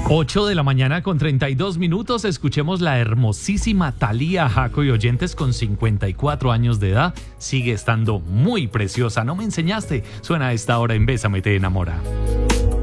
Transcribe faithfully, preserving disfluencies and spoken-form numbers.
ocho de la mañana con treinta y dos minutos. Escuchemos la hermosísima Thalía Jaco y oyentes con cincuenta y cuatro años de edad. Sigue estando muy preciosa. No me enseñaste. Suena a esta hora en Bésame te enamora.